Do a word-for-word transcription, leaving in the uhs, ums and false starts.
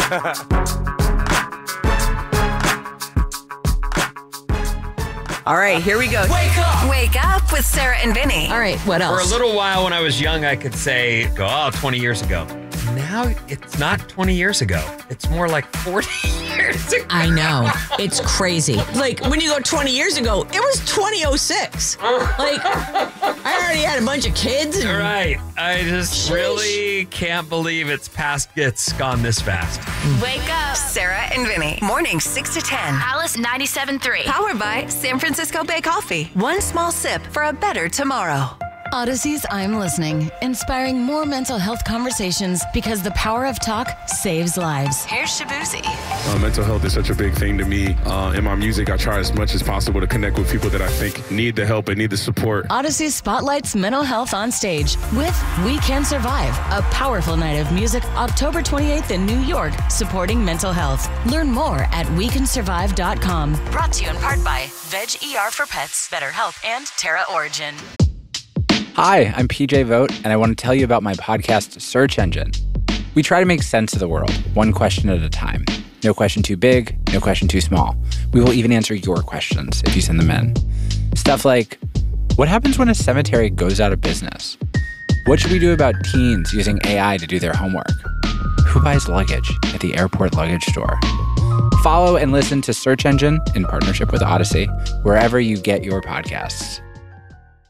All right, here we go. Wake up! Wake up with Sarah and Vinny. All right, what else? For a little while when I was young, I could say, go, oh, twenty years ago. Now it's not twenty years ago. It's more like forty years ago. I know. It's crazy. Like, when you go twenty years ago, it was twenty oh six. Like, I already had a bunch of kids. And Right. I just Sheesh. really can't believe it's past, it's gone this fast. Wake up. Sarah and Vinny. Mornings six to ten. Alice ninety-seven point three. Powered by San Francisco Bay Coffee. One small sip for a better tomorrow. Odyssey's I'm Listening, inspiring more mental health conversations because the power of talk saves lives. Here's Shabuzi. Uh, mental health is such a big thing to me. Uh, in my music, I try as much as possible to connect with people that I think need the help and need the support. Odyssey spotlights mental health on stage with We Can Survive, a powerful night of music October twenty-eighth in New York, supporting mental health. Learn more at we can survive dot com. Brought to you in part by Veg E R for Pets, BetterHelp, and Terra Origin. Hi, I'm P J Vogt, and I want to tell you about my podcast, Search Engine. We try to make sense of the world, one question at a time. No question too big, no question too small. We will even answer your questions if you send them in. Stuff like, what happens when a cemetery goes out of business? What should we do about teens using A I to do their homework? Who buys luggage at the airport luggage store? Follow and listen to Search Engine in partnership with Odyssey, wherever you get your podcasts.